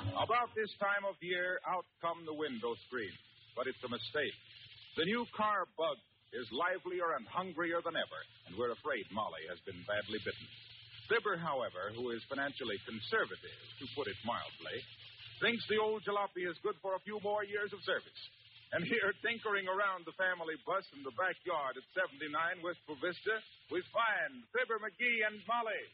About this time of year, out come the window screens. But it's a mistake. The new car bug is livelier and hungrier than ever, and we're afraid Molly has been badly bitten. Fibber, however, who is financially conservative, to put it mildly, thinks the old jalopy is good for a few more years of service. And here, tinkering around the family bus in the backyard at 79 Wistful Vista, we find Fibber McGee and Molly.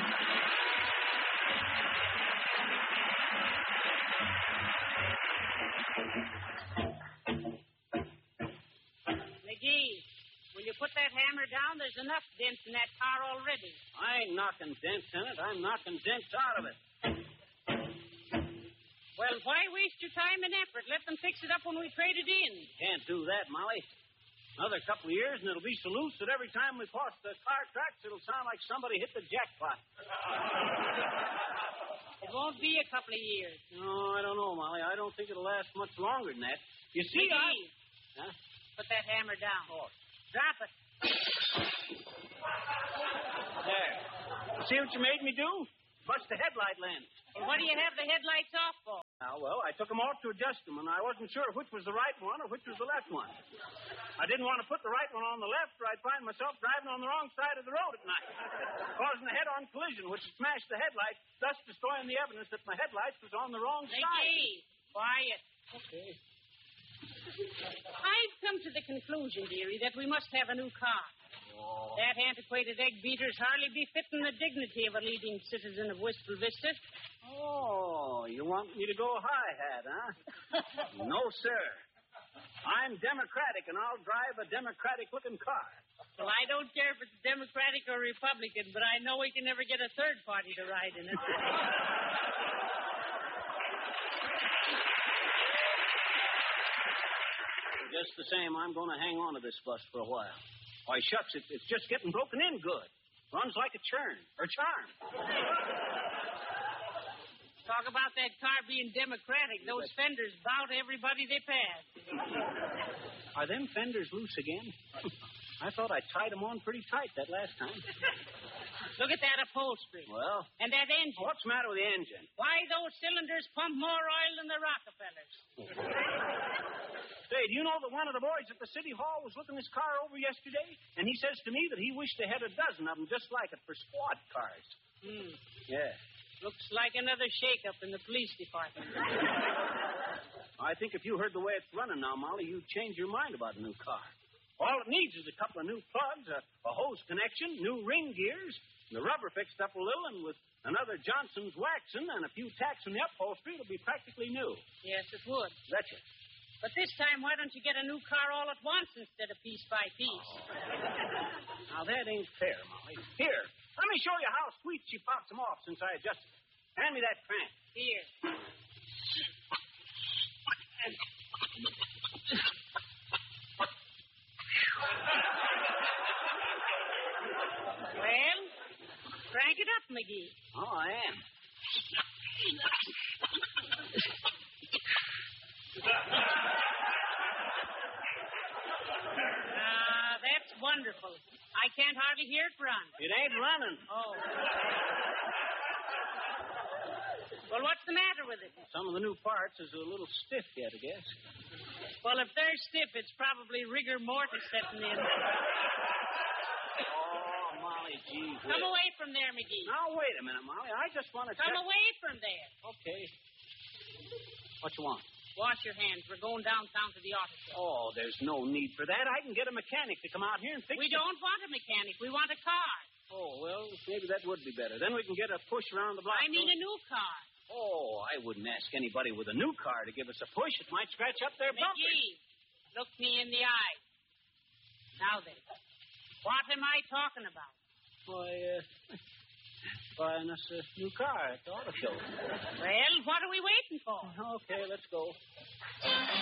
McGee, will you put that hammer down? There's enough dents in that car already. I ain't knocking dents in it. I'm knocking dents out of it. Well, why waste your time and effort? Let them fix it up when we trade it in. Can't do that, Molly. Another couple of years, and it'll be so loose that every time we cross the car tracks, it'll sound like somebody hit the jackpot. It won't be a couple of years. No, I don't know, Molly. I don't think it'll last much longer than that. You see, McGee, Huh? put that hammer down. Oh. Drop it. There. See what you made me do? Bust the headlight lens. Well, what do you have the headlights off for? Well, I took them off to adjust them, and I wasn't sure which was the right one or which was the left one. I didn't want to put the right one on the left, or I'd find myself driving on the wrong side of the road at night, causing a head-on collision, which would smash the headlights, thus destroying the evidence that my headlights was on the wrong side. McGee, quiet. Okay. I've come to the conclusion, dearie, that we must have a new car. Oh. That antiquated egg beater's hardly befitting the dignity of a leading citizen of Wistful Vista. Oh, you want me to go high hat, huh? No, sir. I'm Democratic, and I'll drive a Democratic-looking car. Well, I don't care if it's Democratic or Republican, but I know we can never get a third party to ride in it. Just the same, I'm going to hang on to this bus for a while. Why, shucks, it's just getting broken in good. Runs like a churn, or charm. Talk about that car being Democratic. Those fenders bow to everybody they pass. Are them fenders loose again? I thought I tied them on pretty tight that last time. Look at that upholstery. Well? And that engine. What's the matter with the engine? Why, those cylinders pump more oil than the Rockefellers. Say, do you know that one of the boys at the City Hall was looking this car over yesterday? And he says to me that he wished they had a dozen of them just like it for squad cars. Yeah. Looks like another shake-up in the police department. I think if you heard the way it's running now, Molly, you'd change your mind about a new car. All it needs is a couple of new plugs, a hose connection, new ring gears, and the rubber fixed up a little, and with another Johnson's waxing and a few tacks in the upholstery, it'll be practically new. Yes, it would. Betcha. But this time, why don't you get a new car all at once instead of piece by piece? Now, that ain't fair, Molly. Here, let me show you how sweet she pops them off since I adjusted. Hand me that crank. Here. Well, crank it up, McGee. Oh, I am. That's wonderful. I can't hardly hear it run. It ain't running. Oh. Well, what's the matter with it? Some of the new parts is a little stiff yet, I guess. Well, if they're stiff, it's probably rigor mortis setting in. Oh, Molly, gee. Come away from there, McGee. Now, wait a minute, Molly. I just want to Come away from there. Okay. What you want? Wash your hands. We're going downtown to the office. Oh, there's no need for that. I can get a mechanic to come out here and fix it. We don't want a mechanic. We want a car. Oh, well, maybe that would be better. Then we can get a push around the block. I mean a new car. Oh, I wouldn't ask anybody with a new car to give us a push. It might scratch up their bumpers. McGee, look me in the eye. Now then, what am I talking about? Why, buying us a new car at the auto show. Well, what are we waiting for? Okay, let's go.